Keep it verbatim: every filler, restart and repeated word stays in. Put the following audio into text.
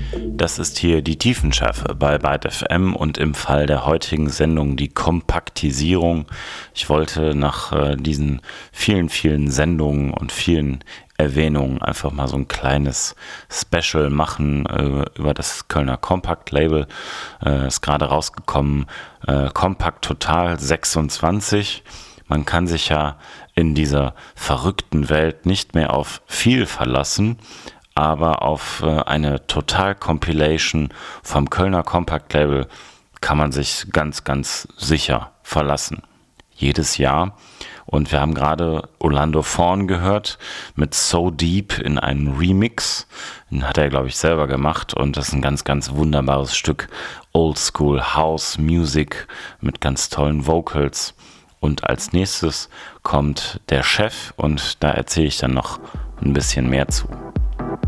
Das ist hier die Tiefenschärfe bei Byte F M und im Fall der heutigen Sendung die Kompaktisierung. Ich wollte nach äh, diesen vielen, vielen Sendungen und vielen Erwähnungen einfach mal so ein kleines Special machen äh, über das Kölner Compact Label. Äh, ist gerade rausgekommen, äh, Compact Total sechsundzwanzig. Man kann sich ja in dieser verrückten Welt nicht mehr auf viel verlassen, aber auf äh, eine Total-Compilation vom Kölner Compact Label kann man sich ganz, ganz sicher verlassen. Jedes Jahr. Und wir haben gerade Orlando Thorn gehört mit So Deep in einem Remix. Den hat er, glaube ich, selber gemacht. Und das ist ein ganz, ganz wunderbares Stück Oldschool House Music mit ganz tollen Vocals. Und als nächstes kommt der Chef und da erzähle ich dann noch ein bisschen mehr zu.